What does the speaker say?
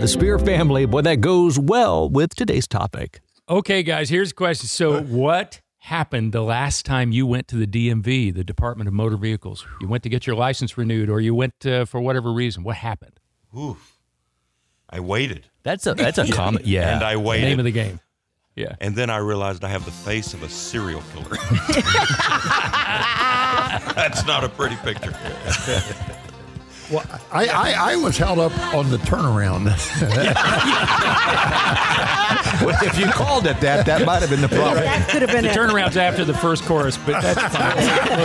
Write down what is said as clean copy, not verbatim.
the Spear family. Boy, that goes well with today's topic. Okay, guys, here's a question. So what happened the last time you went to the DMV, the Department of Motor Vehicles? You went to get your license renewed, or you went for whatever reason. What happened? Oof. I waited. That's a common, yeah. And I waited. Name of the game. Yeah. And then I realized I have the face of a serial killer. That's not a pretty picture. Well, I was held up on the turnaround. Well, if you called it that might have been the problem. That could have been The it. turnaround's after the first chorus, but that's fine.